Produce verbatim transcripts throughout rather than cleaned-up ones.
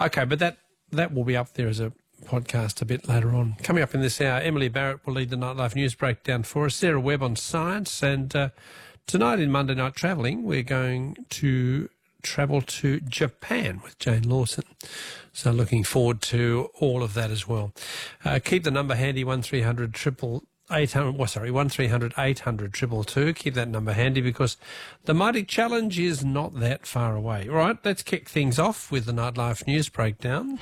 Okay, but that, that will be up there as a podcast a bit later on. Coming up in this hour, Emily Barrett will lead the Nightlife News Breakdown for us, Sarah Webb on science, and uh, tonight in Monday Night Travelling, we're going to travel to Japan with Jane Lawson. So looking forward to all of that as well. Uh, keep the number handy, one three hundred triple eight hundred, well, sorry, one three hundred eight hundred two two two. Keep that number handy because the Mighty Challenge is not that far away. All right, let's kick things off with the Nightlife News Breakdown.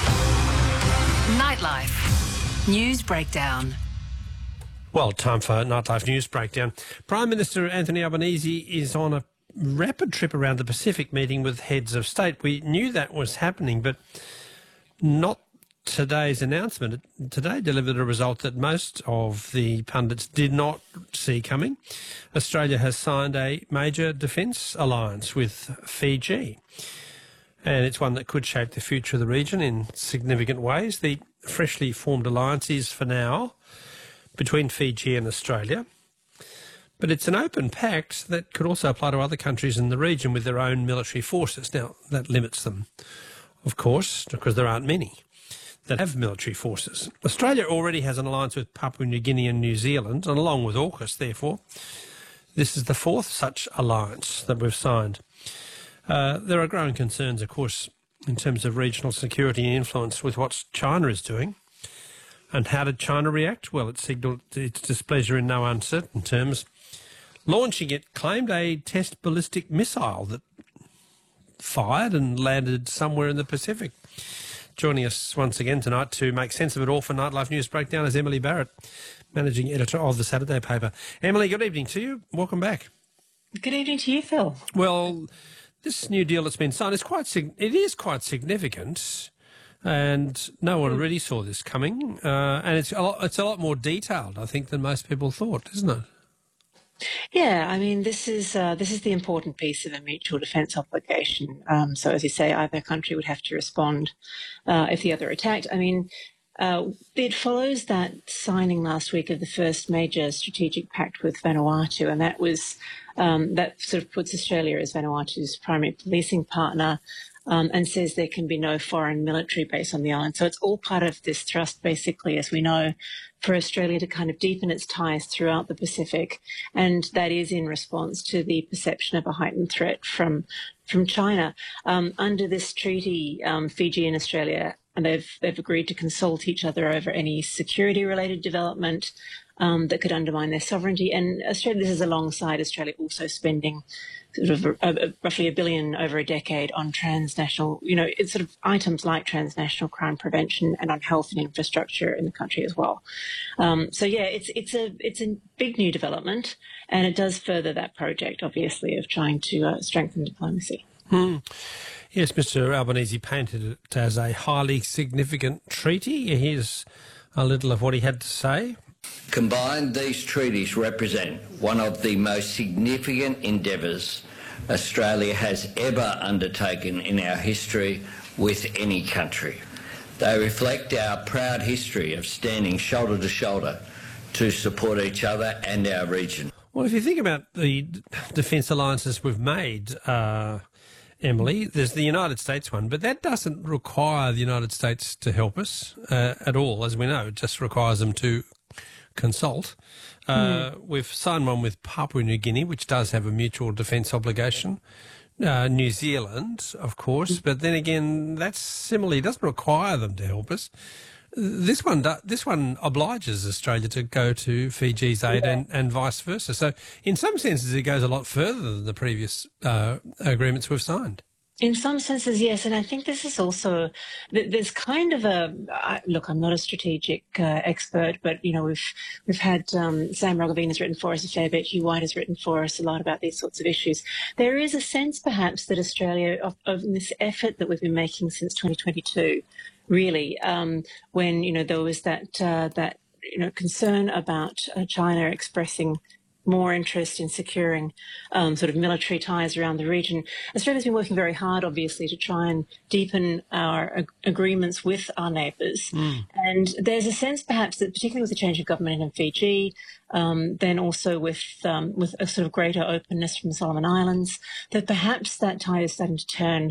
Nightlife News Breakdown. Well, time for Nightlife News Breakdown. Prime Minister Anthony Albanese is on a rapid trip around the Pacific meeting with heads of state. We knew that was happening, but not today's announcement. Today delivered a result that most of the pundits did not see coming. Australia has signed a major defence alliance with Fiji, and it's one that could shape the future of the region in significant ways. The freshly formed alliance is, for now, between Fiji and Australia. But it's an open pact that could also apply to other countries in the region with their own military forces. Now, that limits them, of course, because there aren't many that have military forces. Australia already has an alliance with Papua New Guinea and New Zealand, and along with AUKUS, therefore, this is the fourth such alliance that we've signed. Uh, there are growing concerns, of course, in terms of regional security and influence with what China is doing. And how did China react? Well, it signalled its displeasure in no uncertain terms. Launching it claimed a test ballistic missile that fired and landed somewhere in the Pacific. Joining us once again tonight to make sense of it all for Nightlife News Breakdown is Emily Barrett, Managing Editor of the Saturday paper. Emily, good evening to you. Welcome back. Good evening to you, Phil. Well, this new deal that's been signed is quite sig- it is quite significant, and no one really saw this coming. Uh, and it's a lot, it's a lot more detailed, I think, than most people thought, isn't it? Yeah, I mean, this is uh, this is the important piece of a mutual defence obligation. Um, so, as you say, either country would have to respond uh, if the other attacked. I mean, uh, it follows that signing last week of the first major strategic pact with Vanuatu, and that was um, that sort of puts Australia as Vanuatu's primary policing partner. Um, and says there can be no foreign military base on the island. So it's all part of this thrust, basically, as we know, for Australia to kind of deepen its ties throughout the Pacific. And that is in response to the perception of a heightened threat from from China. Um, under this treaty, um, Fiji and Australia, and they've, they've agreed to consult each other over any security-related development um, that could undermine their sovereignty. And Australia, this is alongside Australia also spending sort of a, a, roughly a billion over a decade on transnational, you know, it's sort of items like transnational crime prevention and on health and infrastructure in the country as well. Um, so yeah, it's it's a it's a big new development, and it does further that project, obviously, of trying to uh, strengthen diplomacy. Hmm. Yes, Mister Albanese painted it as a highly significant treaty. Here's a little of what he had to say. Combined, these treaties represent one of the most significant endeavours Australia has ever undertaken in our history with any country. They reflect our proud history of standing shoulder to shoulder to support each other and our region. Well, if you think about the defence alliances we've made, uh, Emily, there's the United States one, but that doesn't require the United States to help us uh, at all, as we know. It just requires them to consult. Uh, mm. We've signed one with Papua New Guinea, which does have a mutual defence obligation. Uh, New Zealand, of course, but then again, that similarly doesn't require them to help us. This one, do, this one obliges Australia to go to Fiji's aid, yeah. and, and vice versa. So, in some senses, it goes a lot further than the previous uh, agreements we've signed. In some senses, yes, and I think this is also, there's kind of a, look, I'm not a strategic uh, expert, but, you know, we've we've had, um, Sam Roggeveen has written for us a fair bit, Hugh White has written for us a lot about these sorts of issues. There is a sense, perhaps, that Australia, of, of this effort that we've been making since twenty twenty-two, really, um, when, you know, there was that, uh, that you know, concern about uh, China expressing more interest in securing um, sort of military ties around the region. Australia's been working very hard, obviously, to try and deepen our ag- agreements with our neighbours. Mm. And there's a sense, perhaps, that particularly with the change of government in Fiji, um, then also with um, with a sort of greater openness from the Solomon Islands, that perhaps that tide is starting to turn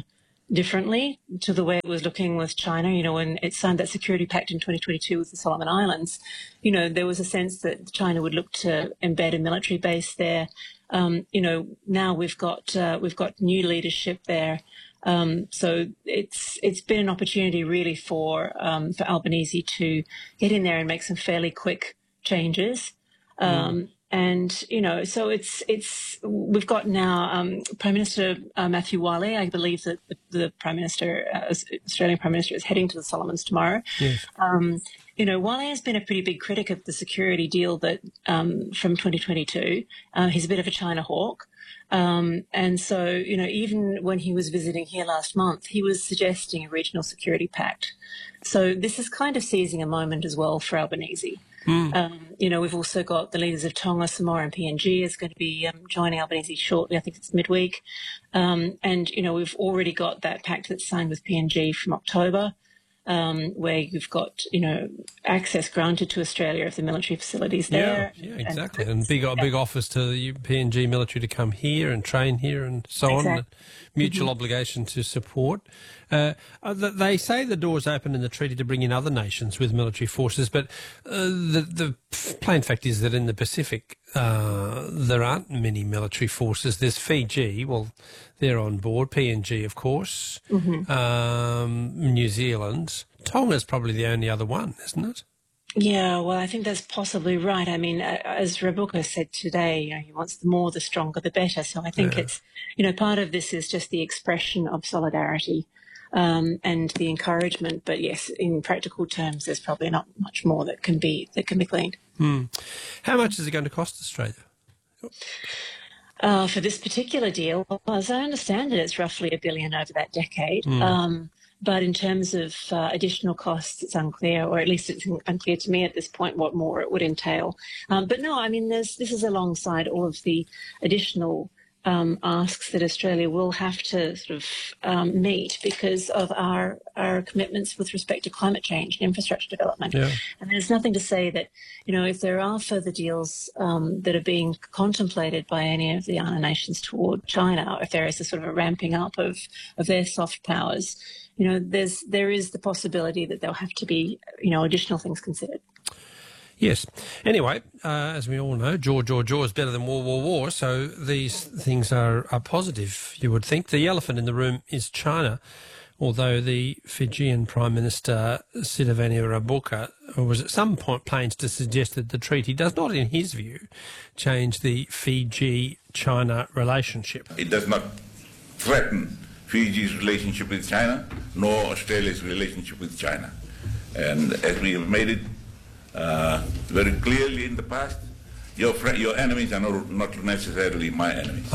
differently to the way it was looking with China. You know, when it signed that security pact in twenty twenty-two with the Solomon Islands, you know, there was a sense that China would look to embed a military base there. Um, you know, now we've got uh, we've got new leadership there. Um, so it's it's been an opportunity really for um, for Albanese to get in there and make some fairly quick changes. Um, mm. And, you know, so it's it's we've got now um, Prime Minister uh, Matthew Wale. I believe that the, the Prime Minister, uh, Australian Prime Minister, is heading to the Solomons tomorrow. Yes. Um, you know, Wale has been a pretty big critic of the security deal that um, from twenty twenty-two. Uh, he's a bit of a China hawk. Um, and so, you know, even when he was visiting here last month, he was suggesting a regional security pact. So this is kind of seizing a moment as well for Albanese. Mm. Um, you know, we've also got the leaders of Tonga, Samoa and P N G is going to be um, joining Albanese shortly. I think it's midweek. Um, and, you know, we've already got that pact that's signed with P N G from October, um, where you've got, you know, access granted to Australia of the military facilities there. Yeah, yeah, exactly. And, and big, yeah. big offers to the P N G military to come here and train here and so exactly. on. Mutual mm-hmm. obligation to support. Uh, they say the door's open in the treaty to bring in other nations with military forces, but uh, the, the plain fact is that in the Pacific uh, there aren't many military forces. There's Fiji, well, they're on board, P N G, of course, mm-hmm. um, New Zealand. Tonga's probably the only other one, isn't it? Yeah, well, I think that's possibly right. I mean, as Rabuka said today, you know, he wants the more, the stronger, the better. So I think yeah. it's, you know, part of this is just the expression of solidarity um, and the encouragement. But yes, in practical terms, there's probably not much more that can be that can be gleaned. Hmm. How much is it going to cost Australia? Uh, for this particular deal, well, as I understand it, it's roughly a billion over that decade. Mm. Um, but in terms of uh, additional costs, it's unclear, or at least it's unclear to me at this point what more it would entail. Um, but no, I mean, there's, this is alongside all of the additional um, asks that Australia will have to sort of um, meet because of our, our commitments with respect to climate change and infrastructure development. Yeah. And there's nothing to say that, you know, if there are further deals um, that are being contemplated by any of the I N A nations toward China, or if there is a sort of a ramping up of, of their soft powers, you know, there's there is the possibility that there'll have to be, you know, additional things considered. Yes. Anyway, uh, as we all know, jaw, jaw, jaw is better than war, war, war. So these things are, are positive, you would think. The elephant in the room is China, although the Fijian Prime Minister, Sitiveni Rabuka, was at some point pains to suggest that the treaty does not, in his view, change the Fiji-China relationship. It does not threaten Fiji's relationship with China, nor Australia's relationship with China. And as we have made it uh, very clearly in the past, your fr- your enemies are not, not necessarily my enemies.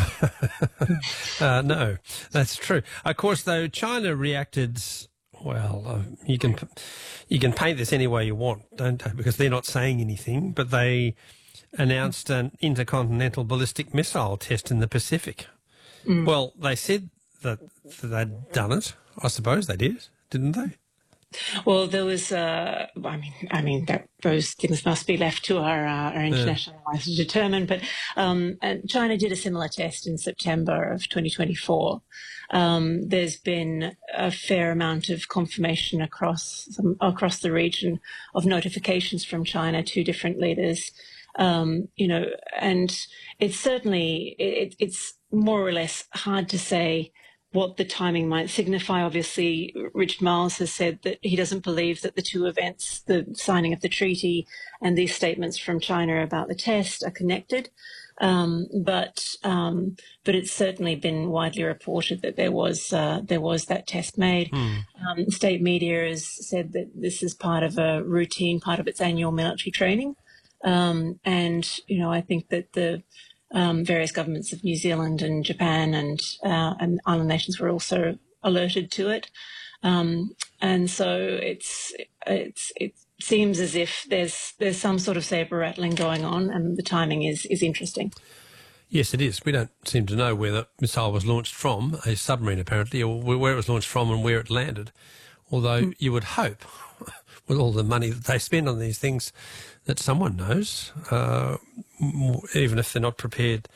uh, no, that's true. Of course, though, China reacted, well, uh, you can you can paint this any way you want, don't they? Because they're not saying anything, but they announced an intercontinental ballistic missile test in the Pacific. Mm. Well, they said that they'd done it. I suppose they did, didn't they? Well, there was, uh, I mean, I mean, that, those things must be left to our, uh, our international allies to determine. But um, and China did a similar test in September of twenty twenty-four. Um, there's been a fair amount of confirmation across some, across the region of notifications from China to different leaders. Um, you know, and it's certainly it, it's more or less hard to say what the timing might signify. Obviously, Richard Marles has said that he doesn't believe that the two events, the signing of the treaty and these statements from China about the test, are connected. Um, but um, but it's certainly been widely reported that there was uh, there was that test made. Mm. Um, state media has said that this is part of a routine, part of its annual military training. Um, and, you know, I think that the Um, various governments of New Zealand and Japan and uh, and island nations were also alerted to it, um, and so it's it's it seems as if there's there's some sort of saber rattling going on, and the timing is is interesting. Yes, it is. We don't seem to know where the missile was launched from, a submarine apparently, or where it was launched from and where it landed. Although mm. you would hope, with all the money that they spend on these things, that someone knows, uh, even if they're not prepared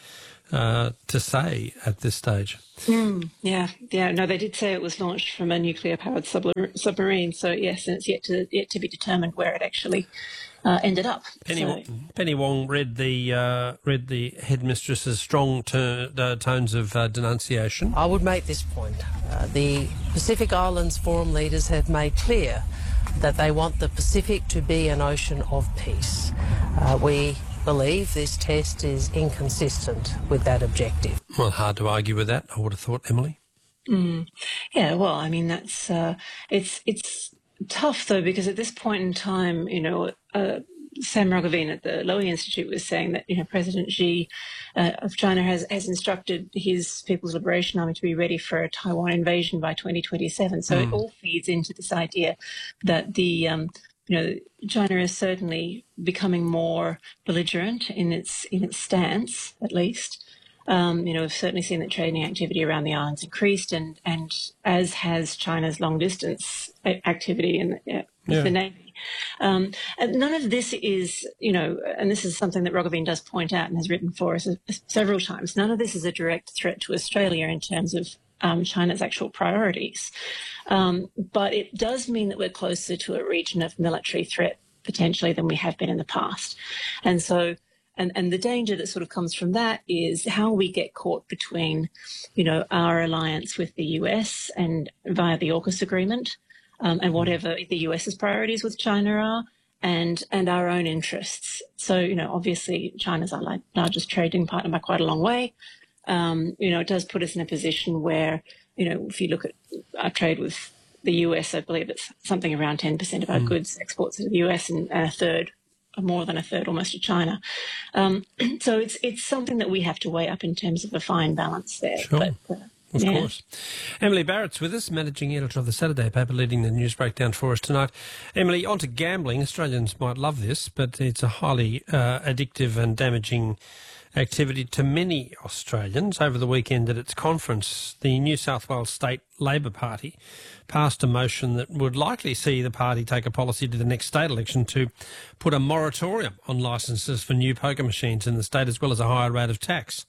uh, to say at this stage. Mm, yeah, yeah. No, they did say it was launched from a nuclear-powered subla- submarine. So yes, and it's yet to yet to be determined where it actually uh, ended up. Penny, so. Penny Wong read the uh, read the headmistress's strong ter- uh, tones of uh, denunciation. I would make this point: uh, the Pacific Islands Forum leaders have made clear that they want the Pacific to be an ocean of peace. Uh, we believe this test is inconsistent with that objective. Well, hard to argue with that, I would have thought, Emily. Mm. Yeah, well, I mean, that's uh, it's it's tough though, because at this point in time, you know, uh, Sam Roggeveen at the Lowy Institute was saying that, you know, President Xi uh, of China has, has instructed his People's Liberation Army to be ready for a Taiwan invasion by twenty twenty-seven. So mm. it all feeds into this idea that the um, you know, China is certainly becoming more belligerent in its in its stance, at least. Um, you know, we've certainly seen that trading activity around the islands increased, and, and as has China's long distance activity in the, uh, with yeah. the Navy. Um, and none of this is, you know, and this is something that Roggeveen does point out and has written for us several times. None of this is a direct threat to Australia in terms of Um, China's actual priorities. Um, but it does mean that we're closer to a region of military threat potentially than we have been in the past. And so, and, and the danger that sort of comes from that is how we get caught between, you know, our alliance with the U S and via the AUKUS agreement um, and whatever the US's priorities with China are, and and our own interests. So, you know, obviously China's our largest trading partner by quite a long way. Um, you know, it does put us in a position where, you know, if you look at our trade with the U S, I believe it's something around ten percent of our mm. goods exports to the U S and a third, or more than a third almost to China. Um, so it's it's something that we have to weigh up in terms of a fine balance there. Sure. But, uh, Of yeah. course. Emily Barrett's with us, managing editor of the Saturday paper, leading the news breakdown for us tonight. Emily, on to gambling. Australians might love this, but it's a highly uh, addictive and damaging activity to many Australians. Over the weekend at its conference, the New South Wales State Labor Party passed a motion that would likely see the party take a policy to the next state election to put a moratorium on licences for new poker machines in the state, as well as a higher rate of tax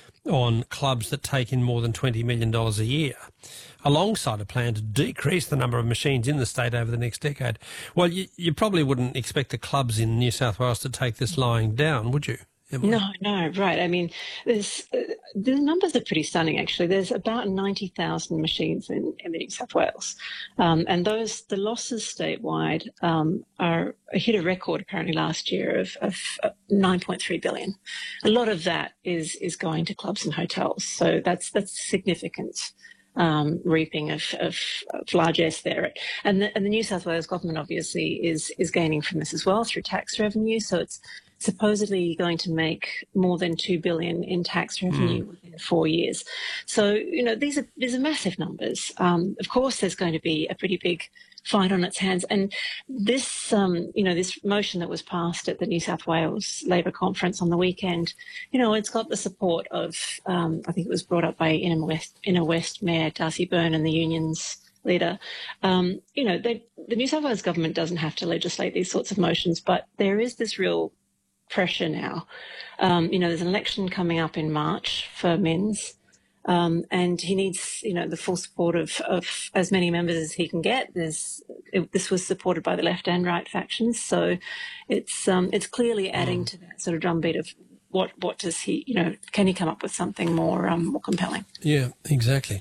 on clubs that take in more than twenty million dollars a year, alongside a plan to decrease the number of machines in the state over the next decade. Well, you, you probably wouldn't expect the clubs in New South Wales to take this lying down, would you, Emily? No, no, right. I mean, there's uh, the numbers are pretty stunning, actually. There's about ninety thousand machines in, in New South Wales. Um, and those, the losses statewide um, are hit a record apparently last year of, of nine point three billion dollars. A lot of that is is going to clubs and hotels. So that's that's significant um, reaping of, of, of largesse there. And the, and the New South Wales government obviously is is gaining from this as well through tax revenue. So it's supposedly going to make more than two billion dollars in tax revenue mm. within four years. So, you know, these are these are massive numbers. Um, of course, there's going to be a pretty big fight on its hands. And this, um, you know, this motion that was passed at the New South Wales Labor Conference on the weekend, you know, it's got the support of, um, I think it was brought up by Inner West, Inner West Mayor Darcy Byrne and the unions leader. Um, you know, they, the New South Wales government doesn't have to legislate these sorts of motions, but there is this real pressure now. Um, you know, there's an election coming up in March for Minns, um, and he needs, you know, the full support of, of as many members as he can get. There's, it, this was supported by the left and right factions, so it's um, it's clearly adding to that sort of drumbeat of what what does he, you know, can he come up with something more um, more compelling? Yeah, exactly.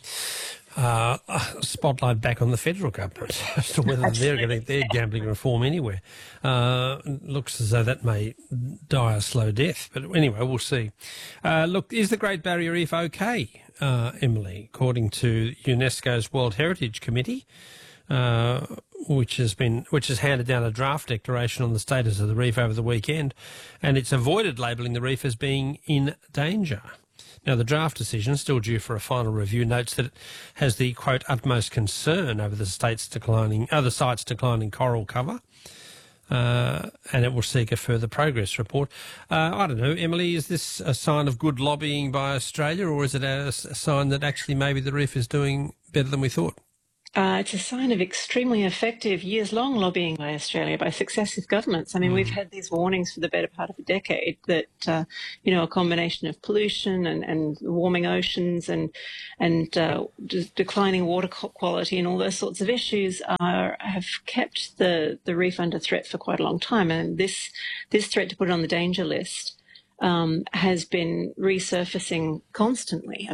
Uh, spotlight back on the federal government as to whether they're going to their gambling reform anywhere. Uh, looks as though that may die a slow death, but anyway, we'll see. Uh, look, is the Great Barrier Reef okay, uh, Emily? According to UNESCO's World Heritage Committee, uh, which has been which has handed down a draft declaration on the status of the reef over the weekend, and it's avoided labelling the reef as being in danger. Now, the draft decision, still due for a final review, notes that it has the, quote, utmost concern over the state's declining, other sites' declining coral cover, uh, and it will seek a further progress report. Uh, I don't know, Emily, is this a sign of good lobbying by Australia, or is it a, a sign that actually maybe the reef is doing better than we thought? Uh, it's a sign of extremely effective years-long lobbying by Australia, by successive governments. I mean, mm. we've had these warnings for the better part of a decade that, uh, you know, a combination of pollution and, and warming oceans and and uh, de- declining water quality and all those sorts of issues are have kept the, the reef under threat for quite a long time. And this this threat to put it on the danger list um, has been resurfacing constantly.